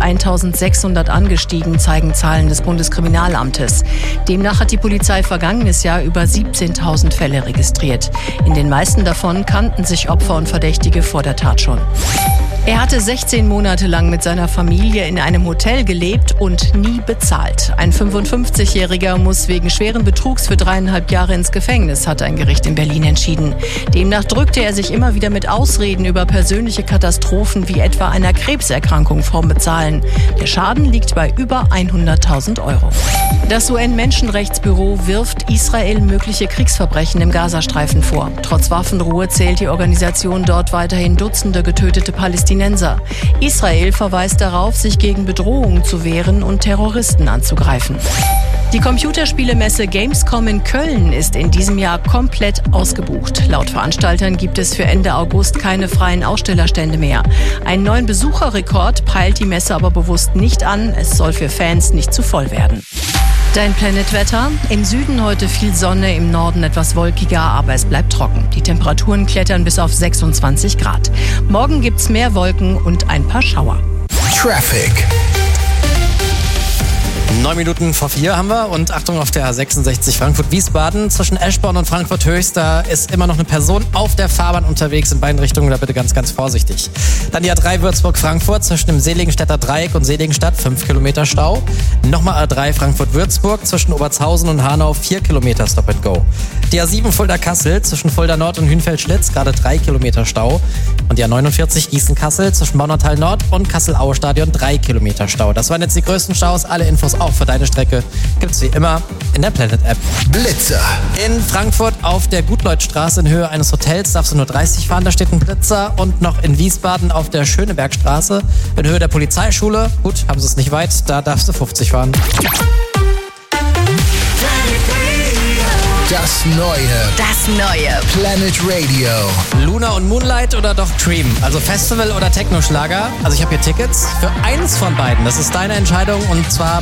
1.600 angestiegen, zeigen Zahlen des Bundeskriminalamtes. Demnach hat die Polizei vergangenes Jahr über 17.000 Fälle registriert. In den meisten davon kannten sich Opfer und Verdächtige vor der Tat schon. Er hatte 16 Monate lang mit seiner Familie in einem Hotel gelebt und nie bezahlt. Ein 55-Jähriger muss wegen schweren Betrugs für 3,5 Jahre ins Gefängnis, hat ein Gericht in Berlin entschieden. Demnach drückte er sich immer wieder mit Ausreden über persönliche Katastrophen wie etwa einer Krebserkrankung vorm Bezahlen. Der Schaden liegt bei über 100.000 Euro. Das UN-Menschenrechtsbüro wirft Israel mögliche Kriegsverbrechen im Gazastreifen vor. Trotz Waffenruhe zählt die Organisation dort weiterhin Dutzende getötete Palästinenser. Israel verweist darauf, sich gegen Bedrohungen zu wehren und Terroristen anzugreifen. Die Computerspielemesse Gamescom in Köln ist in diesem Jahr komplett ausgebucht. Laut Veranstaltern gibt es für Ende August keine freien Ausstellerstände mehr. Einen neuen Besucherrekord peilt die Messe aber bewusst nicht an. Es soll für Fans nicht zu voll werden. Dein Planet-Wetter. Im Süden heute viel Sonne, im Norden etwas wolkiger, aber es bleibt trocken. Die Temperaturen klettern bis auf 26 Grad. Morgen gibt's mehr Wolken und ein paar Schauer. Traffic. 9 Minuten vor 4 haben wir und Achtung auf der A66 Frankfurt-Wiesbaden. Zwischen Eschborn und Frankfurt-Höchst, da ist immer noch eine Person auf der Fahrbahn unterwegs in beiden Richtungen, da bitte ganz, ganz vorsichtig. Dann die A3 Würzburg-Frankfurt zwischen dem Seligenstädter Dreieck und Seligenstadt, 5 Kilometer Stau. Nochmal A3 Frankfurt-Würzburg zwischen Obertshausen und Hanau, 4 Kilometer Stop and Go. Die A7 Fulda-Kassel zwischen Fulda Nord und Hünfeld-Schlitz, gerade 3 Kilometer Stau. Und die A49 Gießen-Kassel zwischen Baunatal Nord und Kassel-Aue-Stadion, 3 Kilometer Stau. Das waren jetzt die größten Staus, alle Infos auch für deine Strecke gibt's wie immer in der Planet-App. Blitzer. In Frankfurt auf der Gutleutstraße in Höhe eines Hotels darfst du nur 30 fahren, da steht ein Blitzer. Und noch in Wiesbaden auf der Schönebergstraße in Höhe der Polizeischule, gut, haben sie es nicht weit, da darfst du 50 fahren. Das neue Planet Radio. Luna und Moonlight oder doch Dream? Also Festival oder Techno-Schlager? Also ich habe hier Tickets für eins von beiden. Das ist deine Entscheidung und zwar